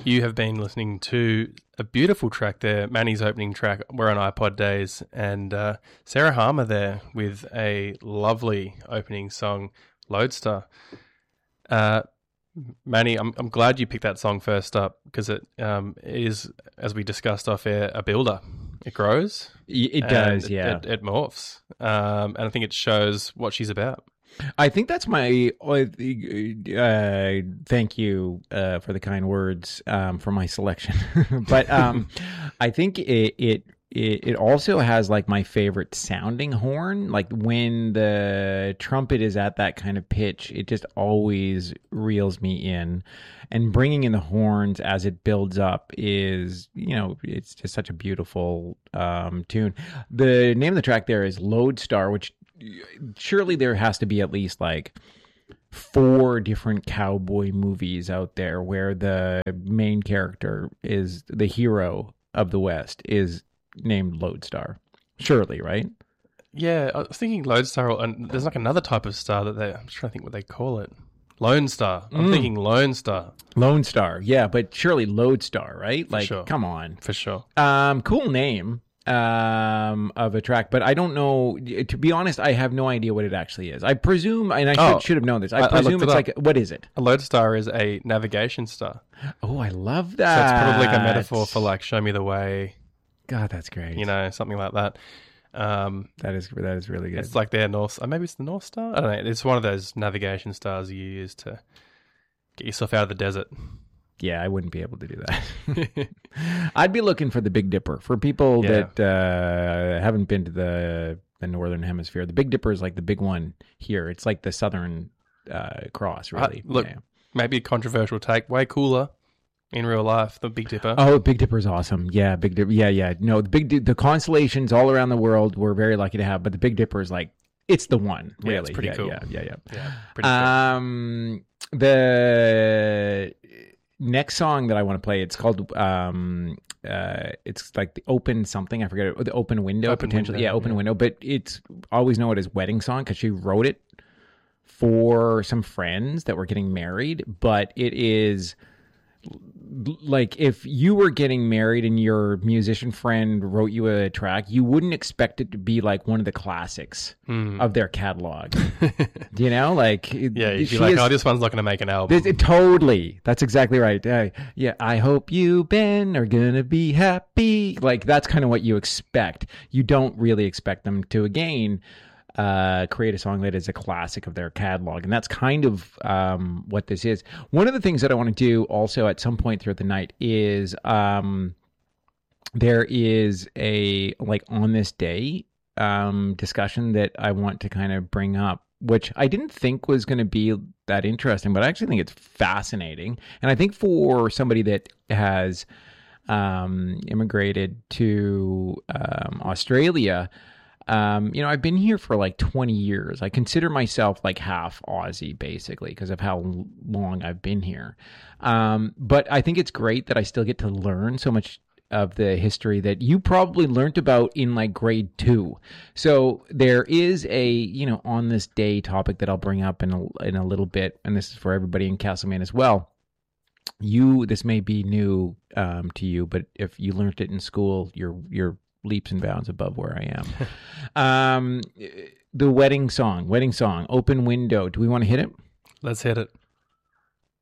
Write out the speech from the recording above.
You have been listening to a beautiful track there, Manny's opening track. We're on iPod Days, and Sarah Harmer there with a lovely opening song, Lodestar. Manny, I'm glad you picked that song first up because it is, as we discussed off air, a builder. It grows. It does, yeah. It morphs, and I think it shows what she's about. I think that's my thank you for the kind words for my selection. But I think it also has like my favorite sounding horn. Like when the trumpet is at that kind of pitch, it just always reels me in. And bringing in the horns as it builds up is, it's just such a beautiful tune. The name of the track there is Lodestar, which surely there has to be at least like 4 different cowboy movies out there where the main character is the hero of the West is named Lodestar. Surely, right? Yeah, I was thinking Lodestar, and there's like another type of star that I'm trying to think what they call it. Lone Star. I'm thinking Lone Star. Lone Star, yeah, but surely Lodestar, right? For sure. Come on. For sure. Cool name of a track, but I don't know. To be honest, I have no idea what it actually is. I presume, and I should have known this. I presume it's like, what is it? A Lodestar is a navigation star. Oh, I love that. So it's probably like a metaphor for like show me the way. God, that's great. Something like that. That is really good. It's like their North. Maybe it's the North Star. I don't know. It's one of those navigation stars you use to get yourself out of the desert. Yeah, I wouldn't be able to do that. I'd be looking for the Big Dipper. For people that haven't been to the Northern Hemisphere, the Big Dipper is like the big one here. It's like the Southern Cross, really. Look, maybe a controversial take. Way cooler in real life, the Big Dipper. Oh, Big Dipper is awesome. Yeah, Big Dipper. Yeah. No, the constellations all around the world we're very lucky to have, but the Big Dipper is like, it's the one, really. Yeah, it's pretty cool. Yeah, pretty cool. The next song that I want to play, it's called it's like the Open something, I forget it, the Open Window potentially. Yeah, Open Window, but it's always know it as Wedding Song because she wrote it for some friends that were getting married, but it is like if you were getting married and your musician friend wrote you a track, you wouldn't expect it to be like one of the classics of their catalog. You know, like you'd be like, oh, this one's not going to make an album. Totally, that's exactly right. Yeah, I hope you, Ben, are gonna be happy. Like that's kind of what you expect. You don't really expect them to again create a song that is a classic of their catalog. And that's kind of what this is. One of the things that I want to do also at some point throughout the night is there is a like on this day discussion that I want to kind of bring up, which I didn't think was going to be that interesting, but I actually think it's fascinating. And I think for somebody that has immigrated to Australia, I've been here for like 20 years. I consider myself like half Aussie, basically, because of how long I've been here. But I think it's great that I still get to learn so much of the history that you probably learned about in like grade 2. So there is a, on this day topic that I'll bring up in a little bit, and this is for everybody in Castlemaine as well. This may be new to you, but if you learned it in school, you're leaps and bounds above where I am. The Wedding Song, Open Window. Do we want to hit it? Let's hit it.